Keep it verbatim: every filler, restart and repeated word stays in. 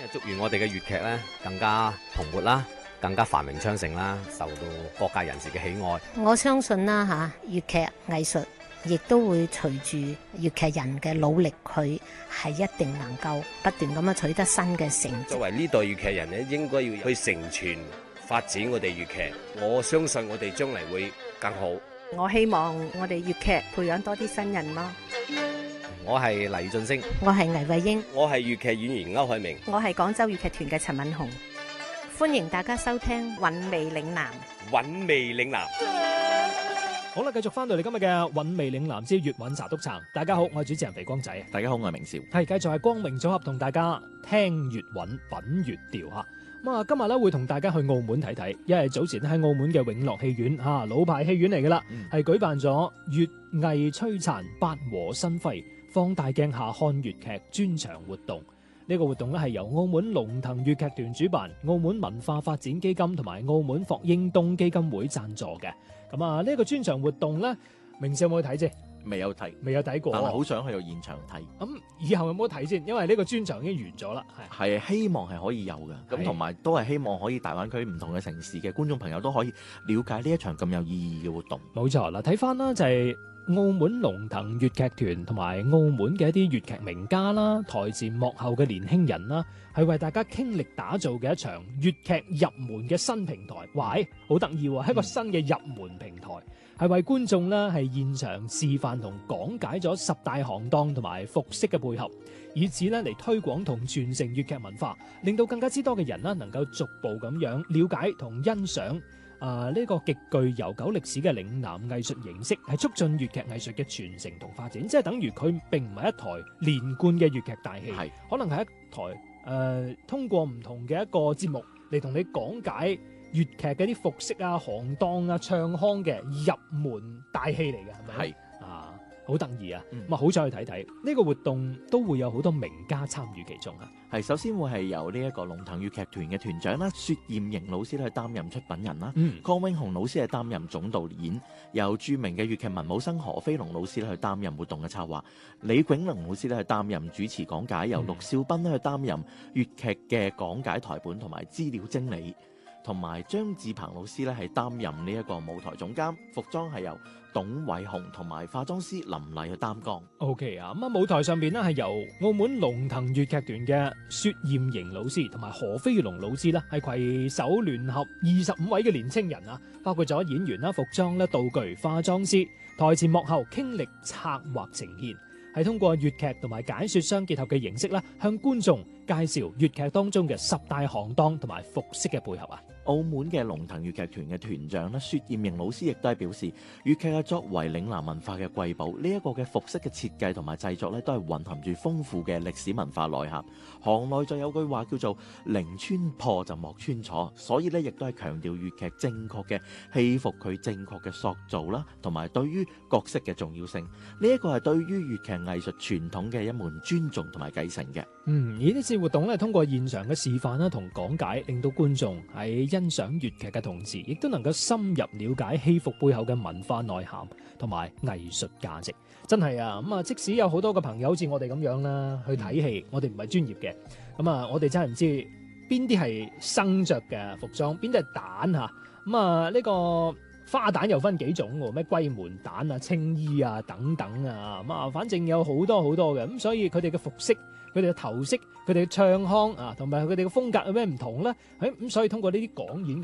祝願我哋嘅粵劇咧更加蓬勃啦，更加繁榮昌盛啦，受到各界人士嘅喜愛。 我相信啦嚇，粵劇藝術亦都會隨住粵劇人嘅努力，佢係一定能夠不斷咁樣取得新嘅成績。 作為呢代粵劇人咧，應該要去承傳發展我哋粵劇。我相信我哋將嚟會更好。 我希望我哋粵劇培養多啲新人咯。 我係黎俊升， 我係倪慧英， 我係粵劇演員歐海明， 我係廣州粵劇團嘅陳敏紅。 歡迎大家收聽《韻味嶺南》。 韻味嶺南。 好啦，繼續翻到嚟今日嘅韻味嶺南之粵韻茶督茶。大家好，我係主持人肥光仔。 大家好，我係明少。 係繼續係光明組合同大家聽粵韻品粵調吓。咁啊，今日咧會同大家去澳門睇睇，因為早前喺澳門嘅永樂戲院吓，老牌戲院嚟噶啦，係、嗯、舉辦咗粵藝璀璨八和新輝放大鏡下看粵劇專場活動。呢、這個活動咧係由澳門龍騰粵劇團主辦，澳門文化發展基金同埋澳門霍英東基金會贊助嘅。咁啊，呢個專場活動咧，明少有冇去睇啫？ 未有睇， 未有睇過， 但係好想去到現場睇。 咁、嗯、以後有冇睇先？因為呢個專場已經完咗啦。 係係希望係可以有嘅，咁同埋都係希望可以大灣區唔同嘅城市嘅觀眾朋友都可以了解呢一場咁有意義嘅活動。 冇錯啦，睇翻啦就係澳門龍騰粵劇團同埋澳門嘅一啲粵劇名家啦，台前幕後嘅年輕人啦，係為大家傾力打造嘅一場粵劇入門嘅新平台。喂，好得意喎，係一個新嘅入門平台。嗯係為觀眾咧係現場示範同講解咗十大行當同埋服飾嘅配合，以此咧嚟推廣同傳承粵劇文化，令到更加之多嘅人啦能夠逐步咁樣了解同欣賞啊呢個極具悠久歷史嘅嶺南藝術形式，係促進粵劇藝術嘅傳承同發展。即係等於佢並唔係一台連貫嘅粵劇大戲，係可能係一台誒、呃、通過唔同嘅一個節目嚟同你講解粵劇嘅啲服飾啊、行當啊、唱腔嘅入門大戲嚟嘅，係咪？係啊，好得意啊！咁、嗯、啊，好想去睇睇呢個活動，都會有好多名家參與其中啊。 係首先會係由呢一個龍騰粵劇團嘅團長啦，薛艷瑩老師去擔任出品人啦，嗯，鄺永雄老師係擔任總導演，由著名嘅粵劇文武生何飛龍老師去擔任活動嘅策劃，李炯龍老師咧去擔任主持講解，由陸少斌咧去擔任粵劇嘅講解台本同埋資料整理。同埋張志鵬老師咧係擔任呢一個舞台總監，服裝係由董偉雄同埋化妝師林麗去擔綱。 O K 啊，咁啊舞台上邊咧係由澳門龍騰粵劇團嘅薛艷瑩老師同埋何飛龍老師啦，係攜手聯合二十五位嘅年青人啊，包括咗演員啦、服裝啦、道具、化妝師、台前幕後傾力策劃呈現，係通過粵劇同埋解說相結合嘅形式啦，向觀眾介紹粵劇當中嘅十大行當同埋服飾嘅配合啊。 澳門嘅龍騰粵劇團嘅團長咧，薛艷瑩老師亦都係表示，粵劇啊作為嶺南文化嘅瑰寶，呢、這、一個嘅服飾嘅設計同埋製作咧，都係蘊含住豐富嘅歷史文化內涵。行內就有句話叫做寧穿破就莫穿錯，所以咧亦都係強調粵劇正確嘅戲服佢正確嘅塑造啦，同埋對於角色嘅重要性。呢、這、一個係對於粵劇藝術傳統嘅一門尊重同埋繼承嘅。 嗯，而呢次活動咧，通過現場嘅示範啦同講解，令到觀眾喺欣賞粵劇嘅同時，亦都能夠深入了解戲服背後嘅文化內涵同埋藝術價值。真係啊，咁啊，即使有好多個朋友好似我哋咁樣啦，去睇戲，我哋唔係專業嘅，咁啊，我哋真係唔知邊啲係生着嘅服裝，邊啲係蛋吓。咁啊，呢個花旦又分幾種喎，咩龜門旦啊、青衣啊等等啊，咁啊，反正有好多好多嘅，咁所以佢哋嘅服飾、佢哋嘅頭飾、佢哋嘅唱腔啊，同埋佢哋嘅風格有咩唔同咧？誒，咁所以通過呢啲講演。